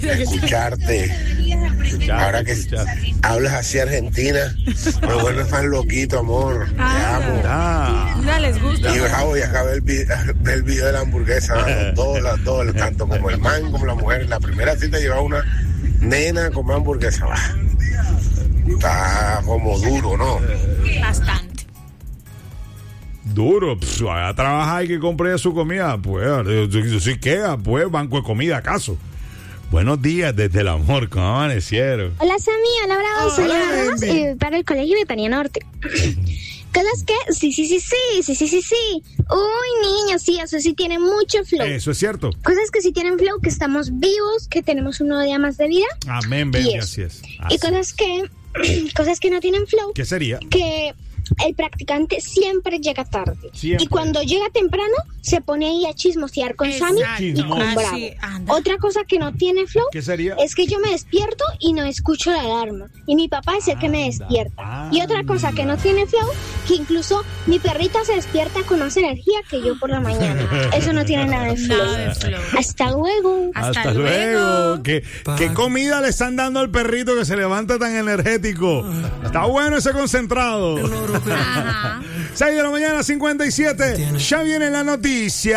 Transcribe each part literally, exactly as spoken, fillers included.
escucharte. Ahora que hablas así Argentina, me vuelves más loquito, amor. Te amo. Ah, no les gusta. Y Javo, y acá ve el, vi- ve el video de la hamburguesa, mano. Todas las dos, tanto como el man como la mujer. En la primera cita llevaba una nena a comer hamburguesa. Bah, está como duro, ¿no? Bastante. duro. Pff, vaya a trabajar y que compre su comida. Pues, si queda, pues, banco de comida, ¿acaso? Buenos días desde el amor, ¿cómo amanecieron? Hola, Sammy, hola, Bravo, soy Hola, Ana Ramos, Bendy. y voy para el colegio Betania Norte. Cosas que, sí, sí, sí, sí, sí, sí, sí, sí. Uy, niños, sí, eso sí tiene mucho flow. Eso es cierto. Cosas que sí tienen flow, que estamos vivos, que tenemos un nuevo día más de vida. Amén, Y baby, eso. así es. Así Y cosas que, cosas que no tienen flow, ¿Qué sería? que el practicante siempre llega tarde. Siempre. Y cuando llega temprano, se pone ahí a chismosear con Sammy y Chismos. con Bravo. Así, anda. Otra cosa que no tiene flow ¿Qué sería? es que yo me despierto y no escucho la alarma. Y mi papá es el que me despierta. Y otra cosa que no tiene flow, que incluso mi perrita se despierta con más energía que yo por la mañana. Eso no tiene nada de flow. Nada de flow. Hasta luego. Hasta luego. ¿Qué, ¿Qué comida le están dando al perrito que se levanta tan energético? Está bueno ese concentrado. Ajá. seis de la mañana, cincuenta y siete. Ya vienen las noticias.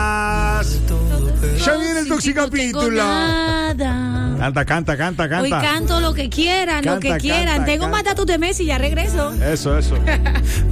Ya viene el toxicapítulo. Nada. Canta, canta, canta, canta. Hoy canto lo que quieran, lo Canta, que quieran. canta, Tengo canta. más datos de Messi, ya regreso. Eso, eso.